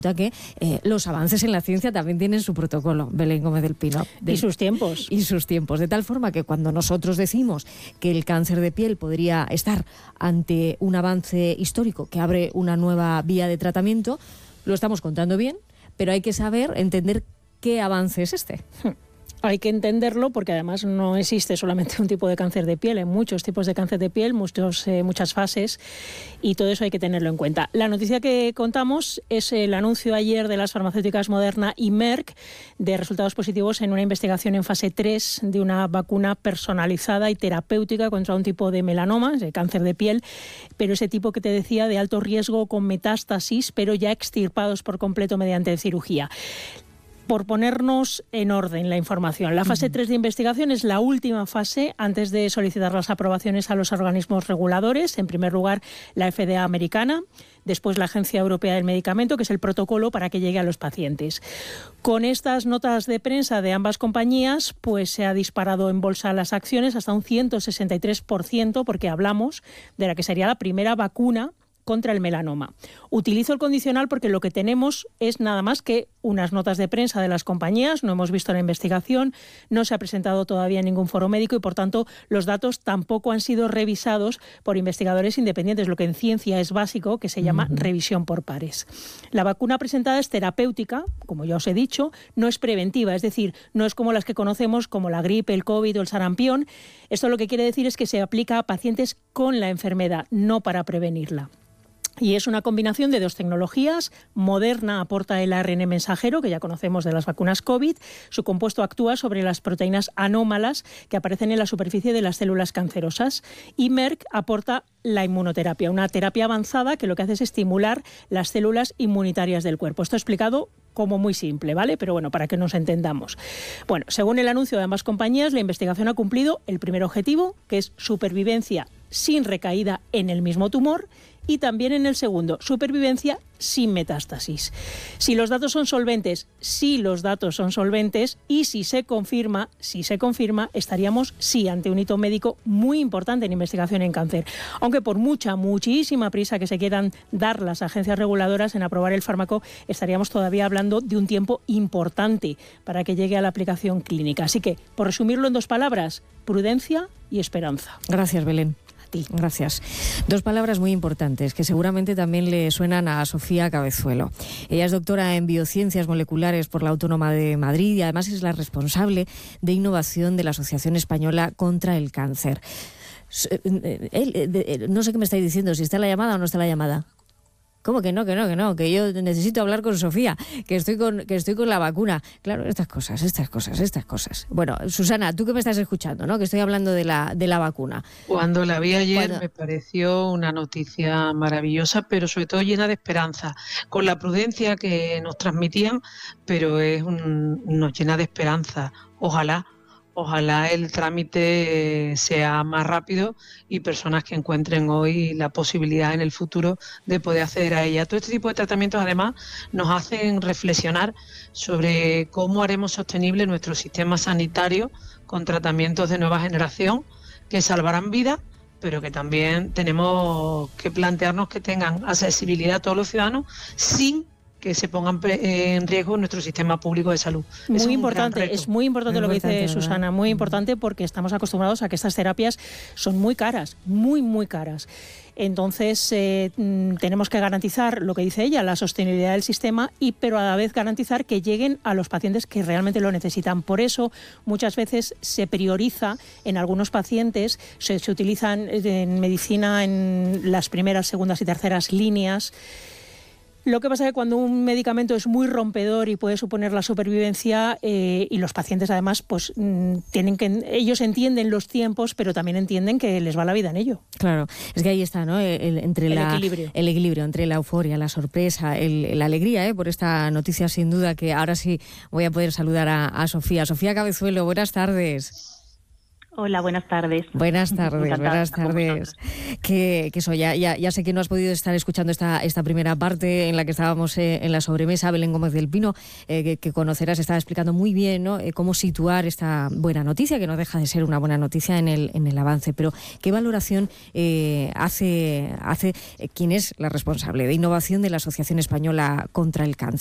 que los avances en la ciencia también tienen su protocolo, Belén Gómez del Pino. Y sus tiempos. Y sus tiempos. De tal forma que cuando nosotros decimos que el cáncer de piel podría estar ante un avance histórico que abre una nueva vía de tratamiento, lo estamos contando bien, pero hay que saber entender qué avance es este. Hay que entenderlo porque además no existe solamente un tipo de cáncer de piel, hay muchos tipos de cáncer de piel, muchas fases, y todo eso hay que tenerlo en cuenta. La noticia que contamos es el anuncio ayer de las farmacéuticas Moderna y Merck de resultados positivos en una investigación en fase 3 de una vacuna personalizada y terapéutica contra un tipo de melanoma, de cáncer de piel, pero ese tipo que te decía de alto riesgo con metástasis, pero ya extirpados por completo mediante cirugía. Por ponernos en orden la información, la fase 3 de investigación es la última fase antes de solicitar las aprobaciones a los organismos reguladores. En primer lugar, la FDA americana, después la Agencia Europea del Medicamento, que es el protocolo para que llegue a los pacientes. Con estas notas de prensa de ambas compañías, pues se ha disparado en bolsa las acciones hasta un 163%, porque hablamos de la que sería la primera vacuna contra el melanoma. Utilizo el condicional porque lo que tenemos es nada más que unas notas de prensa de las compañías, no hemos visto la investigación, no se ha presentado todavía en ningún foro médico y por tanto los datos tampoco han sido revisados por investigadores independientes, lo que en ciencia es básico, que se llama revisión por pares. La vacuna presentada es terapéutica, como ya os he dicho, no es preventiva, es decir, no es como las que conocemos como la gripe, el COVID o el sarampión. Esto lo que quiere decir es que se aplica a pacientes con la enfermedad, no para prevenirla. Y es una combinación de dos tecnologías. Moderna aporta el ARN mensajero, que ya conocemos de las vacunas COVID. Su compuesto actúa sobre las proteínas anómalas que aparecen en la superficie de las células cancerosas. Y Merck aporta la inmunoterapia, una terapia avanzada que lo que hace es estimular las células inmunitarias del cuerpo. Esto explicado como muy simple, ¿vale? Pero bueno, para que nos entendamos. Bueno, según el anuncio de ambas compañías, la investigación ha cumplido el primer objetivo, que es supervivencia sin recaída en el mismo tumor, y también en el segundo, supervivencia sin metástasis. Si los datos son solventes, y si se confirma, estaríamos ante un hito médico muy importante en investigación en cáncer. Aunque por muchísima prisa que se quieran dar las agencias reguladoras en aprobar el fármaco, estaríamos todavía hablando de un tiempo importante para que llegue a la aplicación clínica. Así que, por resumirlo en dos palabras, prudencia y esperanza. Gracias, Belén. Gracias. Dos palabras muy importantes que seguramente también le suenan a Sofía Cabezuelo. Ella es doctora en biociencias moleculares por la Autónoma de Madrid y además es la responsable de innovación de la Asociación Española contra el Cáncer. No sé qué me estáis diciendo, si está la llamada o no está la llamada. ¿Cómo que no? Que yo necesito hablar con Sofía, que estoy con la vacuna. Claro, estas cosas. Bueno, Susana, tú que me estás escuchando, ¿no? Que estoy hablando de la vacuna. Cuando la vi ayer me pareció una noticia maravillosa, pero sobre todo llena de esperanza, con la prudencia que nos transmitían, pero nos llena de esperanza. Ojalá el trámite sea más rápido y personas que encuentren hoy la posibilidad en el futuro de poder acceder a ella. Todo este tipo de tratamientos además nos hacen reflexionar sobre cómo haremos sostenible nuestro sistema sanitario con tratamientos de nueva generación que salvarán vidas, pero que también tenemos que plantearnos que tengan accesibilidad a todos los ciudadanos sin que se pongan en riesgo nuestro sistema público de salud. Es muy importante lo que dice Susana, muy importante porque estamos acostumbrados a que estas terapias son muy caras, muy caras. Entonces tenemos que garantizar lo que dice ella, la sostenibilidad del sistema, pero a la vez garantizar que lleguen a los pacientes que realmente lo necesitan. Por eso muchas veces se prioriza en algunos pacientes, se utilizan en medicina en las primeras, segundas y terceras líneas. Lo que pasa es que cuando un medicamento es muy rompedor y puede suponer la supervivencia, y los pacientes además pues ellos entienden los tiempos, pero también entienden que les va la vida en ello. Claro, es que ahí está, ¿no? El equilibrio entre la euforia, la sorpresa, la alegría, por esta noticia, sin duda, que ahora sí voy a poder saludar a Sofía. Sofía Cabezuelo, buenas tardes. Hola, buenas tardes. Buenas tardes. Que eso, ya sé que no has podido estar escuchando esta primera parte en la que estábamos en la sobremesa. Belén Gómez del Pino, que conocerás, estaba explicando muy bien, ¿no?, cómo situar esta buena noticia, que no deja de ser una buena noticia en el avance. Pero, ¿qué valoración hace quién es la responsable de innovación de la Asociación Española contra el Cáncer?